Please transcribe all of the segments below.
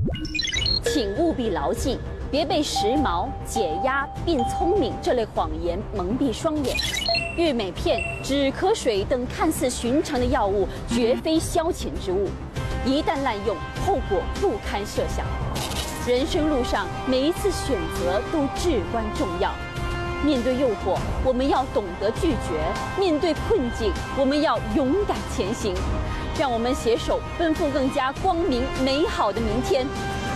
请务必牢记，别被时髦、解压并聪明这类谎言蒙蔽双眼。玉美片、止咳水等看似寻常的药物，绝非消遣之物，一旦滥用，后果不堪设想。人生路上，每一次选择都至关重要。面对诱惑，我们要懂得拒绝；面对困境，我们要勇敢前行。让我们携手奔赴更加光明美好的明天。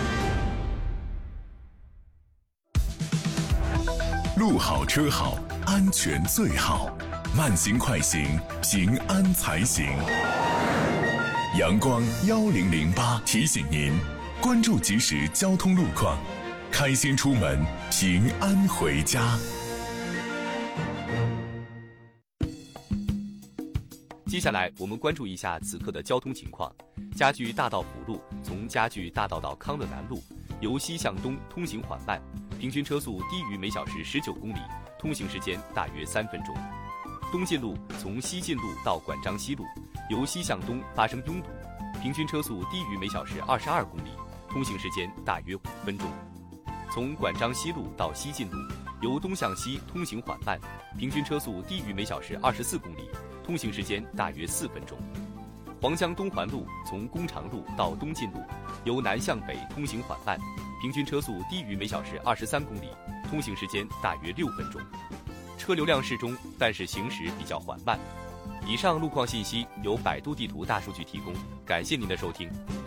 路好车好，安全最好。慢行快行，平安才行。阳光1008提醒您，关注即时交通路况，开心出门，平安回家。 接下来我们关注一下此刻的交通情况。嘉聚大道辅路从嘉聚大道到康乐南路，由西向东通行缓慢，平均车速低于每小时19公里，通行时间大约3分钟。东进路从西进路到管章西路，由西向东发生拥堵，平均车速低于每小时22公里，通行时间大约5分钟。从管章西路到西进路，由东向西通行缓慢，平均车速低于每小时24公里，通行时间大约4分钟。黄江东环路从工厂路到东进路，由南向北通行缓慢，平均车速低于每小时23公里，通行时间大约6分钟。车流量适中，但是行驶比较缓慢。以上路况信息由百度地图大数据提供，感谢您的收听。